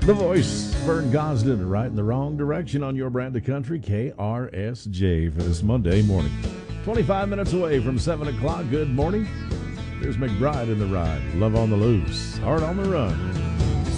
The voice, Vern Gosdin, right in the wrong direction on your brand of country, KRSJ, for this Monday morning. 25 minutes away from 7 o'clock. Good morning. Here's McBride in the ride. Love on the loose. Heart on the run.